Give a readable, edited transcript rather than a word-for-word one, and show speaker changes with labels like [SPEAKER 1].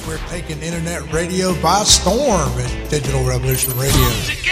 [SPEAKER 1] We're taking internet radio by storm at Digital Revolution Radio.